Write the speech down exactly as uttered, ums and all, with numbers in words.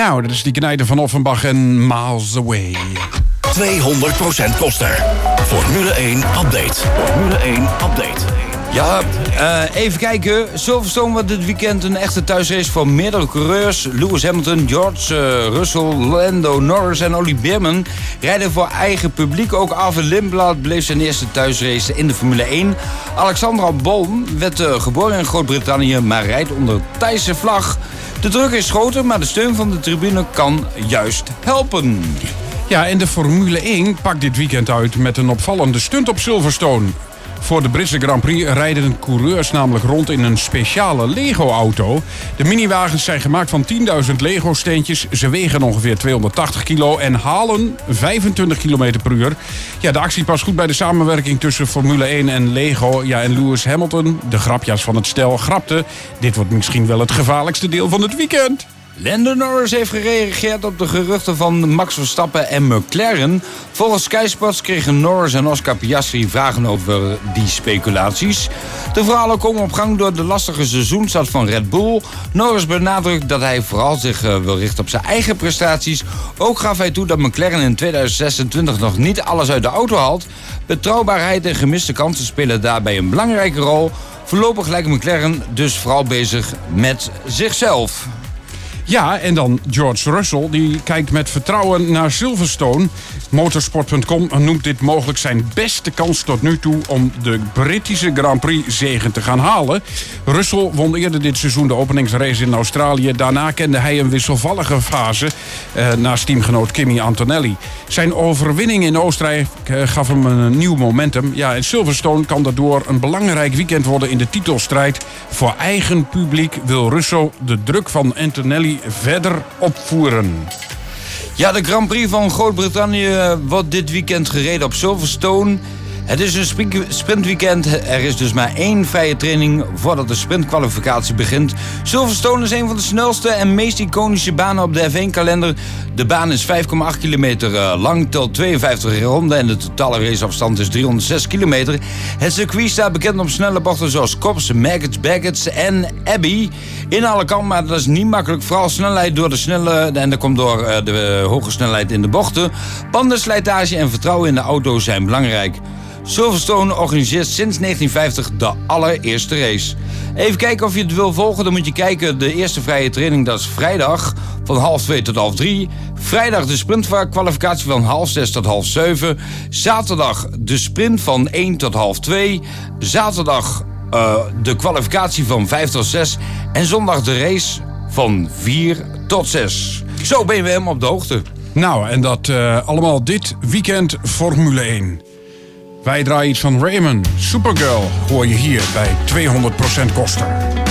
Nou, dat is die knijter van Offenbach en Miles Away. tweehonderd procent Koster. Formule één update. Formule één update. Ja, uh, even kijken. Silverstone wordt dit weekend een echte thuisrace voor meerdere coureurs. Lewis Hamilton, George uh, Russell, Lando Norris en Ollie Bearman rijden voor eigen publiek. Ook Arvid Lindblad bleef zijn eerste thuisrace in de Formule één. Alexandra Bolm werd uh, geboren in Groot-Brittannië, maar rijdt onder Thaise vlag. De druk is groter, maar de steun van de tribune kan juist helpen. Ja, en de Formule één pakt dit weekend uit met een opvallende stunt op Silverstone. Voor de Britse Grand Prix rijden coureurs namelijk rond in een speciale Lego-auto. De miniwagens zijn gemaakt van tienduizend Lego-steentjes. Ze wegen ongeveer tweehonderdtachtig kilo en halen vijfentwintig kilometer per uur. Ja, de actie past goed bij de samenwerking tussen Formule één en Lego. Ja, en Lewis Hamilton, de grapjas van het stel, grapte: dit wordt misschien wel het gevaarlijkste deel van het weekend. Lando Norris heeft gereageerd op de geruchten van Max Verstappen en McLaren. Volgens Sky Sports kregen Norris en Oscar Piastri vragen over die speculaties. De verhalen komen op gang door de lastige seizoenstart van Red Bull. Norris benadrukt dat hij vooral zich uh, wil richten op zijn eigen prestaties. Ook gaf hij toe dat McLaren in tweeduizend zesentwintig nog niet alles uit de auto haalt. Betrouwbaarheid en gemiste kansen spelen daarbij een belangrijke rol. Voorlopig lijkt McLaren dus vooral bezig met zichzelf. Ja, en dan George Russell, die kijkt met vertrouwen naar Silverstone. Motorsport punt com noemt dit mogelijk zijn beste kans tot nu toe om de Britse Grand Prix zege te gaan halen. Russell won eerder dit seizoen de openingsrace in Australië. Daarna kende hij een wisselvallige fase eh, naast teamgenoot Kimi Antonelli. Zijn overwinning in Oostenrijk eh, gaf hem een nieuw momentum. Ja, en Silverstone kan daardoor een belangrijk weekend worden in de titelstrijd. Voor eigen publiek wil Russell de druk van Antonelli verder opvoeren. Ja, de Grand Prix van Groot-Brittannië wordt dit weekend gereden op Silverstone. Het is een sprintweekend. Er is dus maar één vrije training voordat de sprintkwalificatie begint. Silverstone is een van de snelste en meest iconische banen op de F één kalender. De baan is vijf komma acht kilometer lang, telt tweeënvijftig ronden en de totale raceafstand is driehonderdzes kilometer. Het circuit staat bekend om snelle bochten zoals Copse, Maggots, Baggots en Abbey. In alle kanten, maar dat is niet makkelijk. Vooral snelheid door de snelle, en dat komt door de hoge snelheid in de bochten. Bandenslijtage en vertrouwen in de auto zijn belangrijk. Silverstone organiseert sinds negentien vijftig de allereerste race. Even kijken of je het wil volgen, dan moet je kijken. De eerste vrije training, dat is vrijdag van half twee tot half drie. Vrijdag de sprintkwalificatie van half zes tot half zeven. Zaterdag de sprint van één tot half twee. Zaterdag uh, de kwalificatie van vijf tot zes. En zondag de race van vier tot zes. Zo ben je hem op de hoogte. Nou, en dat uh, allemaal dit weekend Formule één. Wij draaien iets van Raymond. Supergirl hoor je hier bij tweehonderd procent Koster.